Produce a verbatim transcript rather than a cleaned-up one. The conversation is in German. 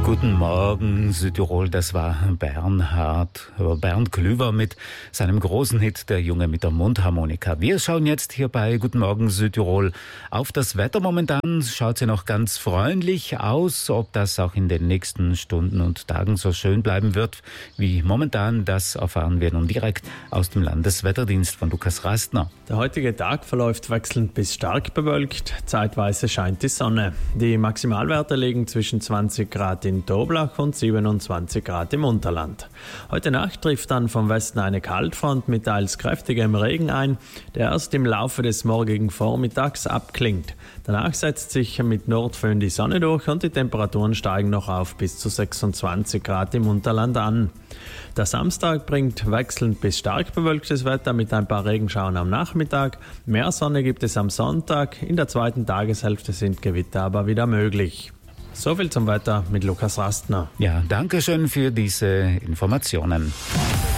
Guten Morgen, Südtirol, das war Bernhard, Bernd Klüver mit seinem großen Hit Der Junge mit der Mundharmonika. Wir schauen jetzt hier bei Guten Morgen, Südtirol auf das Wetter. Momentan schaut es ja noch ganz freundlich aus. Ob das auch in den nächsten Stunden und Tagen so schön bleiben wird wie momentan, das erfahren wir nun direkt aus dem Landeswetterdienst von Lukas Rastner. Der heutige Tag verläuft wechselnd bis stark bewölkt. Zeitweise scheint die Sonne. Die Maximalwerte liegen zwischen zwanzig Grad in Toblach und siebenundzwanzig Grad im Unterland. Heute Nacht trifft dann vom Westen eine Kaltfront mit teils kräftigem Regen ein, der erst im Laufe des morgigen Vormittags abklingt. Danach setzt sich mit Nordföhn die Sonne durch und die Temperaturen steigen noch auf bis zu sechsundzwanzig Grad im Unterland an. Der Samstag bringt wechselnd bis stark bewölktes Wetter mit ein paar Regenschauern am Nachmittag. Mehr Sonne gibt es am Sonntag. In der zweiten Tageshälfte sind Gewitter aber wieder möglich. So viel zum Wetter mit Lukas Rastner. Ja, danke schön für diese Informationen.